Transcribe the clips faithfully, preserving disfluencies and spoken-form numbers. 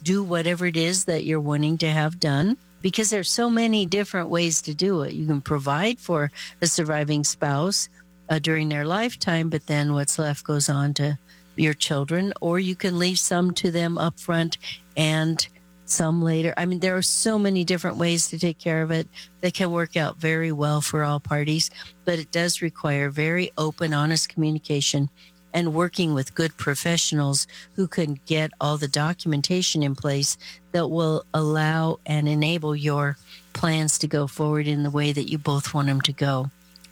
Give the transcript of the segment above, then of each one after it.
do whatever it is that you're wanting to have done, because there's so many different ways to do it. You can provide for a surviving spouse uh, during their lifetime, but then what's left goes on to your children, or you can leave some to them up front and some later. I mean, there are so many different ways to take care of it that can work out very well for all parties, but it does require very open, honest communication and working with good professionals who can get all the documentation in place that will allow and enable your plans to go forward in the way that you both want them to go.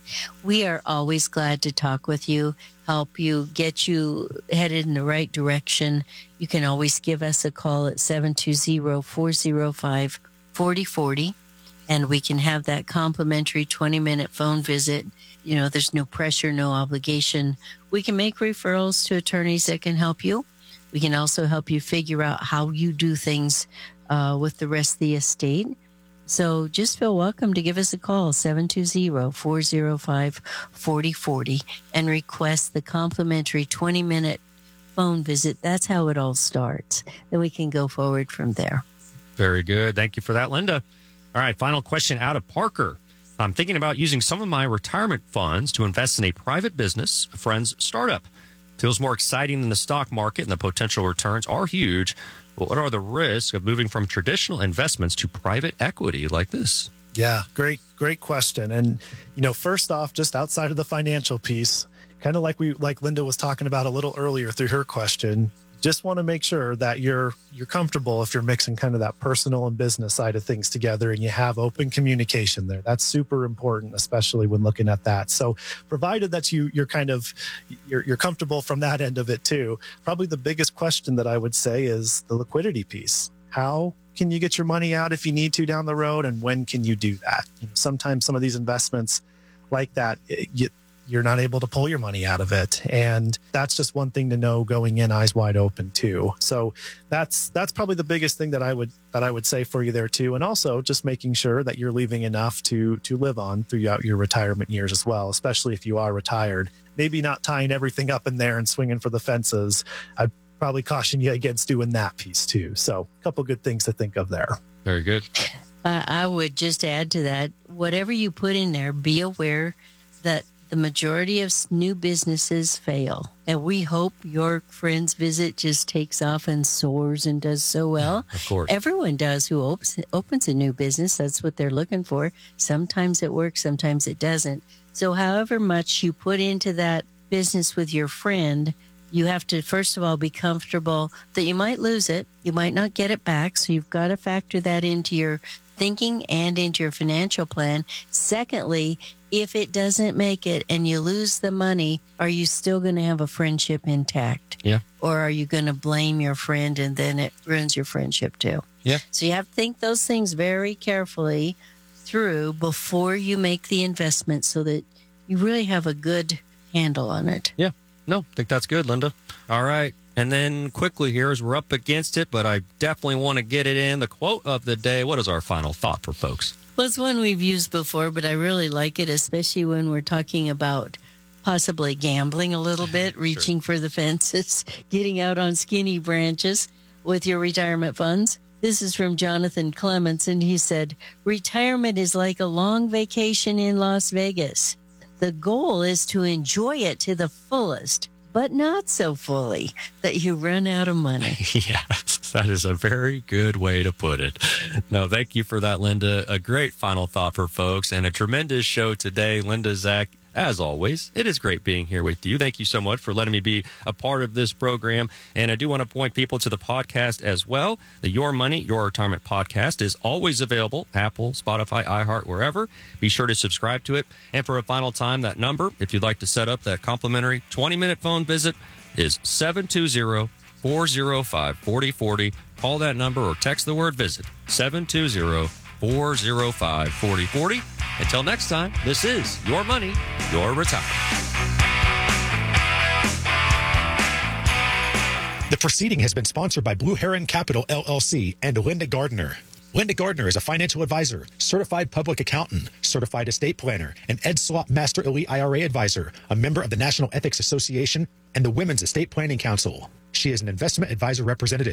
We are always glad to talk with you, help you, get you headed in the right direction. You can always give us a call at seven two zero, four zero five, four zero four zero, and we can have that complimentary twenty-minute phone visit. You know, there's no pressure, no obligation. We can make referrals to attorneys that can help you. We can also help you figure out how you do things uh, with the rest of the estate. So just feel welcome to give us a call, seven two zero, four zero five, four zero four zero, and request the complimentary twenty-minute phone visit. That's how it all starts. Then we can go forward from there. Very good. Thank you for that, Linda. All right, final question out of Parker. I'm thinking about using some of my retirement funds to invest in a private business, a friend's startup. Feels more exciting than the stock market, and the potential returns are huge. But what are the risks of moving from traditional investments to private equity like this? Yeah, great, great question. And, you know, first off, just outside of the financial piece, kind of like we, like Linda was talking about a little earlier through her question, just want to make sure that you're you're comfortable if you're mixing kind of that personal and business side of things together, and you have open communication there. That's super important, especially when looking at that. So provided that you you're kind of you're you're comfortable from that end of it too. Probably the biggest question that I would say is the liquidity piece. How can you get your money out if you need to down the road, and when can you do that? You know, sometimes some of these investments like that, it, you, you're not able to pull your money out of it. And that's just one thing to know going in eyes wide open too. So that's, that's probably the biggest thing that I would, that I would say for you there too. And also just making sure that you're leaving enough to, to live on throughout your retirement years as well, especially if you are retired. Maybe not tying everything up in there and swinging for the fences. I'd probably caution you against doing that piece too. So a couple good things to think of there. Very good. Uh, I would just add to that, whatever you put in there, be aware that the majority of new businesses fail. And we hope your friend's visit just takes off and soars and does so well. Of course. Everyone does who opens, opens a new business. That's what they're looking for. Sometimes it works, sometimes it doesn't. So however much you put into that business with your friend, you have to, first of all, be comfortable that you might lose it. You might not get it back. So you've got to factor that into your thinking and into your financial plan. Secondly, if it doesn't make it and you lose the money, are you still going to have a friendship intact? Yeah. Or are you going to blame your friend and then it ruins your friendship too? Yeah. So you have to think those things very carefully through before you make the investment so that you really have a good handle on it. Yeah. No, I think that's good, Linda. All right. And then quickly here, as we're up against it, but I definitely want to get it in, the quote of the day. What is our final thought for folks? Well, it's one we've used before, but I really like it, especially when we're talking about possibly gambling a little bit, reaching Sure. for the fences, getting out on skinny branches with your retirement funds. This is from Jonathan Clements, and he said, retirement is like a long vacation in Las Vegas. The goal is to enjoy it to the fullest, but not so fully that you run out of money. Yeah, that is a very good way to put it. No, thank you for that, Linda. A great final thought for folks, and a tremendous show today. Linda, Zach, as always, it is great being here with you. Thank you so much for letting me be a part of this program. And I do want to point people to the podcast as well. The Your Money, Your Retirement podcast is always available, Apple, Spotify, iHeart, wherever. Be sure to subscribe to it. And for a final time, that number, if you'd like to set up that complimentary twenty-minute phone visit, is seven two zero, four zero five, four zero four zero. Call that number or text the word visit, seven two zero, four zero five, four zero four zero. Until next time, this is Your Money, Your Retirement. The proceeding has been sponsored by Blue Heron Capital, L L C, and Linda Gardner. Linda Gardner is a financial advisor, certified public accountant, certified estate planner, and Ed Slop Master Elite I R A advisor, a member of the National Ethics Association and the Women's Estate Planning Council. She is an investment advisor representative.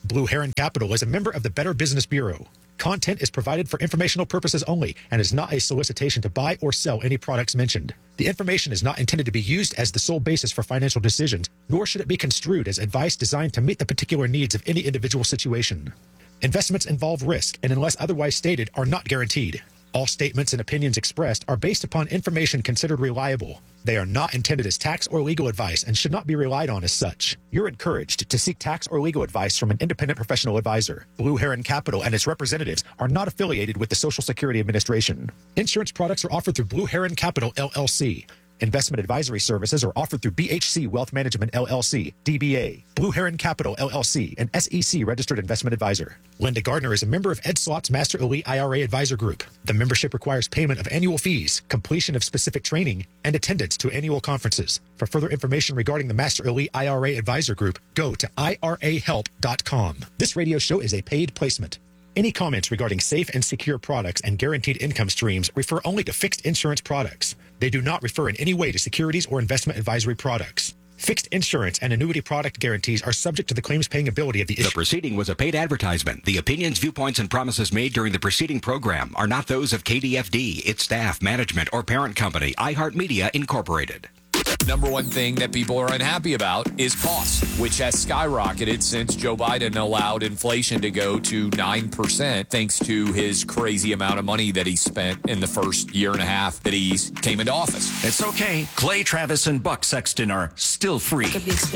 Blue Heron Capital is a member of the Better Business Bureau. Content is provided for informational purposes only and is not a solicitation to buy or sell any products mentioned. The information is not intended to be used as the sole basis for financial decisions, nor should it be construed as advice designed to meet the particular needs of any individual situation. Investments involve risk and, unless otherwise stated, are not guaranteed. All statements and opinions expressed are based upon information considered reliable. They are not intended as tax or legal advice and should not be relied on as such. You're encouraged to seek tax or legal advice from an independent professional advisor. Blue Heron Capital and its representatives are not affiliated with the Social Security Administration. Insurance products are offered through Blue Heron Capital, L L C. Investment advisory services are offered through B H C Wealth Management, L L C, D B A, Blue Heron Capital, L L C, an S E C registered investment advisor. Linda Gardner is a member of Ed Slott's Master Elite I R A Advisor Group. The membership requires payment of annual fees, completion of specific training, and attendance to annual conferences. For further information regarding the Master Elite I R A Advisor Group, go to I R A help dot com. This radio show is a paid placement. Any comments regarding safe and secure products and guaranteed income streams refer only to fixed insurance products. They do not refer in any way to securities or investment advisory products. Fixed insurance and annuity product guarantees are subject to the claims paying ability of the The proceeding was a paid advertisement. The opinions, viewpoints, and promises made during the preceding program are not those of K D F D, its staff, management, or parent company, iHeartMedia Incorporated. Number one thing that people are unhappy about is costs, which has skyrocketed since Joe Biden allowed inflation to go to nine percent thanks to his crazy amount of money that he spent in the first year and a half that he came into office. It's okay. Clay Travis and Buck Sexton are still free.